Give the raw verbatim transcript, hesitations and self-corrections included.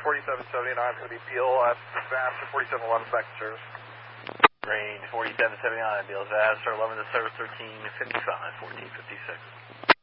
forty-seven seventy-nine for the Beal at Vassar forty-seven eleven back to service. Range forty-seven seventy-nine, Beals Vassar eleven to service thirteen fifty-five, fourteen fifty-six.